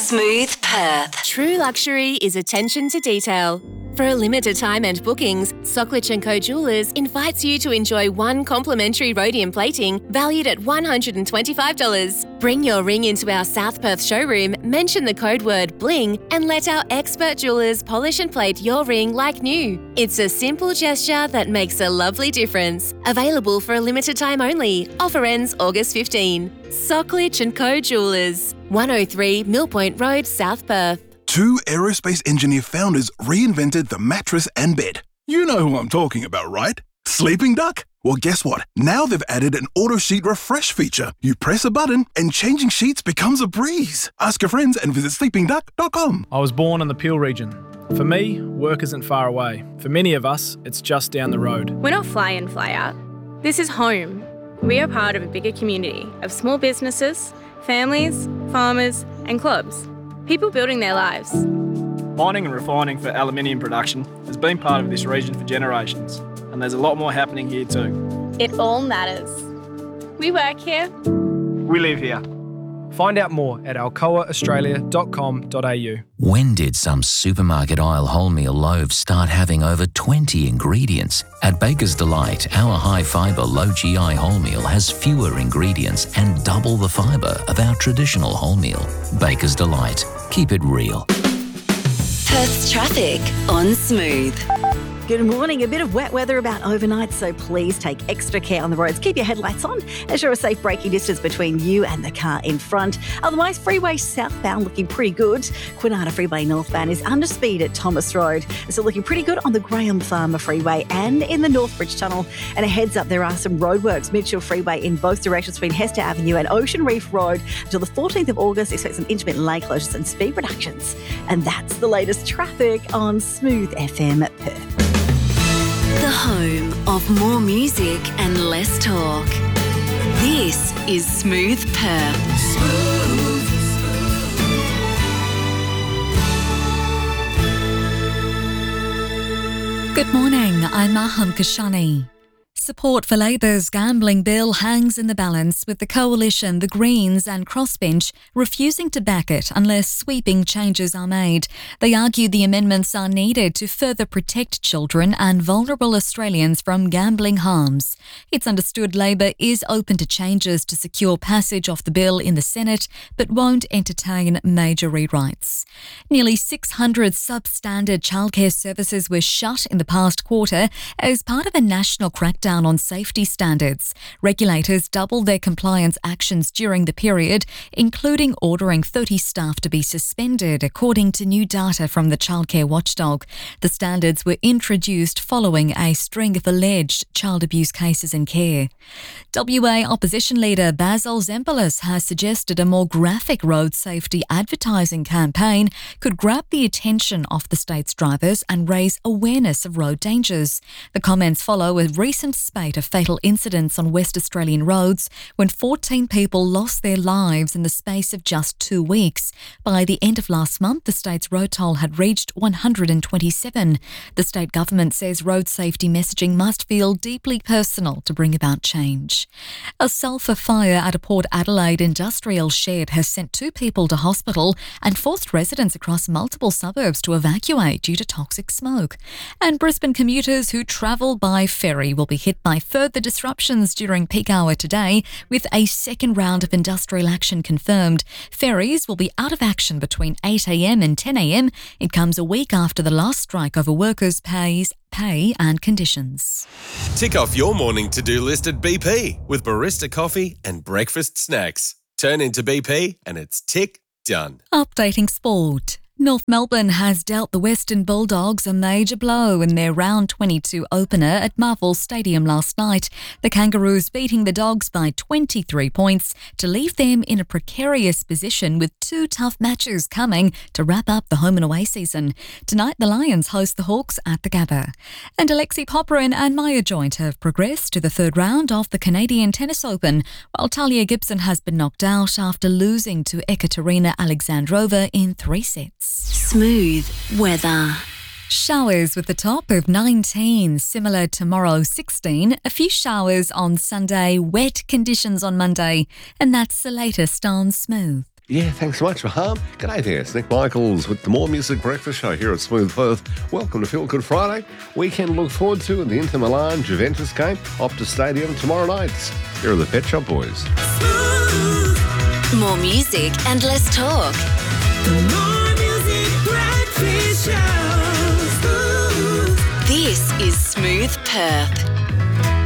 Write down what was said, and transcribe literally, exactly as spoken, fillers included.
Smooth Perth. True luxury is attention to detail. For a limited time and bookings, Socklich and Co Jewellers invites you to enjoy one complimentary rhodium plating valued at one hundred twenty-five dollars. Bring your ring into our South Perth showroom, mention the code word BLING, and let our expert jewellers polish and plate your ring like new. It's a simple gesture that makes a lovely difference. Available for a limited time only. Offer ends August fifteenth. Socklich and Co Jewellers, one oh three Mill Point Road, South Perth. Two aerospace engineer founders reinvented the mattress and bed. You know who I'm talking about, right? Sleeping Duck? Well, guess what? Now they've added an auto sheet refresh feature. You press a button and changing sheets becomes a breeze. Ask your friends and visit sleeping duck dot com. I was born in the Peel region. For me, work isn't far away. For many of us, it's just down the road. We're not fly in, fly out. This is home. We are part of a bigger community of small businesses, families, farmers and clubs. People building their lives. Mining and refining for aluminium production has been part of this region for generations, and there's a lot more happening here too. It all matters. We work here. We live here. Find out more at alcoa australia dot com dot a u. When did some supermarket aisle wholemeal loaves start having over twenty ingredients? At Baker's Delight, our high-fibre, low-G I wholemeal has fewer ingredients and double the fibre of our traditional wholemeal. Baker's Delight. Keep it real. Perth's traffic on Smooth. Good morning. A bit of wet weather about overnight, so please take extra care on the roads. Keep your headlights on. Ensure a safe braking distance between you and the car in front. Otherwise, freeway southbound looking pretty good. Kwinana Freeway northbound is under speed at Thomas Road. It's still looking pretty good on the Graham Farmer Freeway and in the Northbridge Tunnel. And a heads up, there are some roadworks. Mitchell Freeway in both directions between Hester Avenue and Ocean Reef Road until the fourteenth of August. Expect some intermittent lane closures and speed reductions. And that's the latest traffic on Smooth F M Perth. The home of more music and less talk. This is Smooth Perth. Smooth. Good morning, I'm Maham Kashani. Support for Labor's gambling bill hangs in the balance, with the Coalition, the Greens and Crossbench refusing to back it unless sweeping changes are made. They argue the amendments are needed to further protect children and vulnerable Australians from gambling harms. It's understood Labor is open to changes to secure passage of the bill in the Senate, but won't entertain major rewrites. Nearly six hundred substandard childcare services were shut in the past quarter as part of a national crackdown on safety standards. Regulators doubled their compliance actions during the period, including ordering thirty staff to be suspended, according to new data from the childcare watchdog. The standards were introduced following a string of alleged child abuse cases in care. W A opposition leader Basil Zempilas has suggested a more graphic road safety advertising campaign could grab the attention of the state's drivers and raise awareness of road dangers. The comments follow a recent spate of fatal incidents on West Australian roads when fourteen people lost their lives in the space of just two weeks. By the end of last month, the state's road toll had reached one hundred twenty-seven. The state government says road safety messaging must feel deeply personal to bring about change. A sulphur fire at a Port Adelaide industrial shed has sent two people to hospital and forced residents across multiple suburbs to evacuate due to toxic smoke. And Brisbane commuters who travel by ferry will be hit by further disruptions during peak hour today, with a second round of industrial action confirmed. Ferries will be out of action between eight a m and ten a m. It comes a week after the last strike over workers' pays, pay and conditions. Tick off your morning to-do list at B P with barista coffee and breakfast snacks. Turn into B P and it's tick done. Updating sport. North Melbourne has dealt the Western Bulldogs a major blow in their round twenty-two opener at Marvel Stadium last night. The Kangaroos beating the Dogs by twenty-three points to leave them in a precarious position with two tough matches coming to wrap up the home and away season. Tonight the Lions host the Hawks at the Gabba. And Alexei Popyrin and Maya Joint have progressed to the third round of the Canadian Tennis Open, while Talia Gibson has been knocked out after losing to Ekaterina Alexandrova in three sets. Smooth weather. Showers with a top of nineteen, similar tomorrow sixteen, a few showers on Sunday, wet conditions on Monday, and that's the latest on Smooth. Yeah, thanks so much, Maham. G'day there, it's Nick Michaels with the More Music Breakfast Show here at Smooth Perth. Welcome to Feel Good Friday. Weekend to look forward to in the Inter Milan Juventus game, Optus Stadium tomorrow night. Here are the Pet Shop Boys. More music and less talk. The More Music Breakfast Show. This is Smooth Perth.